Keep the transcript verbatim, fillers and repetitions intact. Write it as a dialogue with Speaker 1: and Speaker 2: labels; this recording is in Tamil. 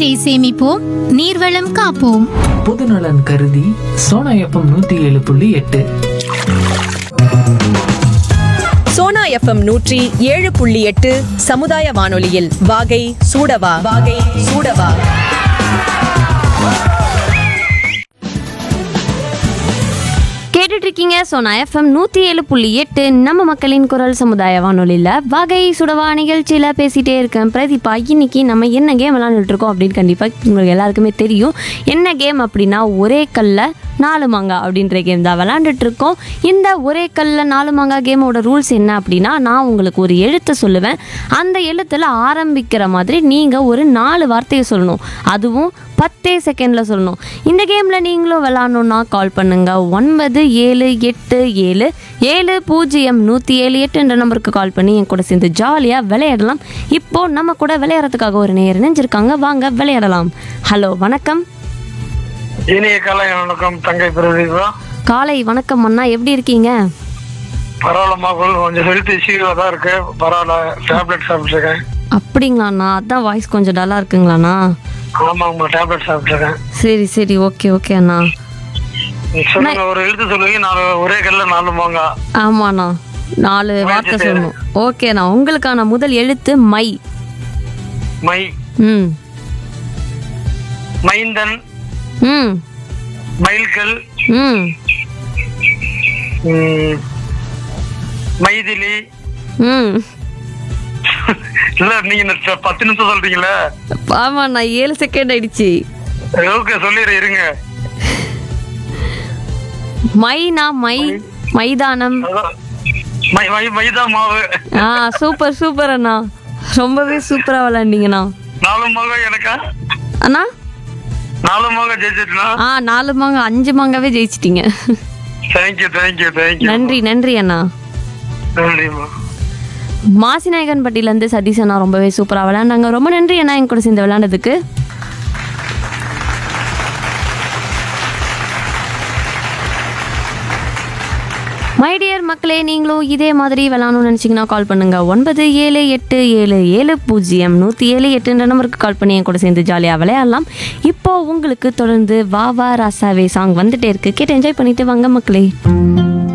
Speaker 1: நீரை சேமிப்போம், நீர்வளம் காப்போம்.
Speaker 2: பொதுநலன் கருதி சோனா எஃப்எம் நூத்தி ஏழு புள்ளி எட்டு.
Speaker 3: சோனா எஃப்எம் நூற்றி ஏழு புள்ளி எட்டு சமுதாய வானொலியில் வாகை சூடவா வாகை சூடவா.
Speaker 4: கேட்டுட்டு இருக்கீங்க சோனா எஃப்எம் நூற்றி ஏழு புள்ளி எட்டு நம்ம மக்களின் குரல் சமுதாய வானொலியில் வகை சுடவா நிகழ்ச்சியில் பேசிகிட்டே இருக்கேன் பிரதீபா. இன்னைக்கு நம்ம என்ன கேம் விளாண்டுட்டு இருக்கோம் அப்படின்னு கண்டிப்பாக உங்களுக்கு எல்லாருக்குமே தெரியும். என்ன கேம் அப்படின்னா ஒரே கல்ல நாலு மாங்கா அப்படின்ற கேம் தான் விளாண்டுட்டு இருக்கோம். இந்த ஒரே கல்ல நாலு மாங்கா கேமோட ரூல்ஸ் என்ன அப்படின்னா, நான் உங்களுக்கு ஒரு எழுத்து சொல்லுவேன். அந்த எழுத்தில் ஆரம்பிக்கிற மாதிரி நீங்கள் ஒரு நாலு வார்த்தையை சொல்லணும். அதுவும் பத்தே செகண்டில் சொல்லணும். இந்த கேமில் நீங்களும் விளாட்ணுன்னா கால் பண்ணுங்கள். ஒன்பது ஏழு எட்டு ஏழு ஏழு பூஜ்ஜியம் நூற்றி ஏழு எட்டுன்ற நம்பருக்கு கால் பண்ணி என் கூட சேர்ந்து ஜாலியாக விளையாடலாம். இப்போது நம்ம கூட விளையாடுறதுக்காக ஒரு நேர் இணைஞ்சிருக்காங்க. வாங்க விளையாடலாம். ஹலோ, வணக்கம்.
Speaker 5: இனிய காலை வணக்கம் தங்கை பிரதீபா.
Speaker 4: காலை வணக்கம் அண்ணா, எப்படி இருக்கீங்க?
Speaker 5: பரவாயில்லம்மா, கொஞ்சம் ஹெல்த் இஷ்யூவாக தான் இருக்கு. பரவாயில்ல, டேப்லெட் சாப்பிட்ருக்கேன்.
Speaker 4: அப்படிங்களாண்ணா? அதான் வாய்ஸ் கொஞ்சம் டல்லாக இருக்குங்களாண்ணா?
Speaker 5: ஆமாங்கம்மா, டேப்லெட் சாப்பிட்ருக்கேன்.
Speaker 4: சரி சரி, ஓகே ஓகே அண்ணா.
Speaker 5: சொல்லுங்க, ஒரு எழுத்து சொல்லுவீங்க. நாலு ஒரே கல்ல நாலு மாங்கா.
Speaker 4: ஆமாண்ணா, நாலு வார்த்தை சொல்லணும். ஓகேண்ணா, உங்களுக்கான முதல் எழுத்து மை.
Speaker 5: மை.
Speaker 4: ம்
Speaker 5: மைந்தன்.
Speaker 4: ம்
Speaker 5: மயில்கல்.
Speaker 4: ம்
Speaker 5: ம், மைதிலி.
Speaker 4: ம்
Speaker 5: இல்ல, நீங்க இந்த பத்து நிமிஷம் சொல்றீங்களே.
Speaker 4: ஆமாண்ணா, ஏழு செகண்ட் ஆயிடுச்சு.
Speaker 5: ஓகே, சொல்லிடுறேன், இருங்க.
Speaker 4: மைனா மை மைதானம்.
Speaker 5: அதான், மை மை மைதா மாவு.
Speaker 4: ஆ, சூப்பர் சூப்பர் அண்ணா, ரொம்பவே சூப்பரா விளையாண்டீங்கண்ணா.
Speaker 5: நாலு மாங்கா எனக்கா?
Speaker 4: அண்ணா,
Speaker 5: நாலு மாங்கா ஜெயிச்சிட்டுனா?
Speaker 4: ஆ, நாலு மாங்க அஞ்சு மாங்காவே ஜெயிச்சிட்டீங்க.
Speaker 5: Thank you thank you thank you.
Speaker 4: நன்றி நன்றி அண்ணா.
Speaker 5: நன்றிம்மா.
Speaker 4: மாசிநாயகன் பட்டியிலேருந்து சதீஷ் அண்ணா ரொம்பவே சூப்பராக விளையாண்டாங்க. ரொம்ப நன்றி அண்ணா என் கூட சேர்ந்து விளையாண்டதுக்கு. மை டியர் மக்களே, நீங்களும் இதே மாதிரி விளாடணும்னு நினச்சிங்கன்னா கால் பண்ணுங்கள். ஒன்பது ஏழு எட்டு ஏழு ஏழு பூஜ்ஜியம் நூற்றி ஏழு எட்டுன்ற நம்பருக்கு கால் பண்ணி என் கூட சேர்ந்து ஜாலியாக விளையாடலாம். இப்போது உங்களுக்கு தொடர்ந்து வா வா ராசாவே சாங் வந்துட்டே இருக்குது. கேட்டு என்ஜாய் பண்ணிவிட்டு வாங்க மக்களே.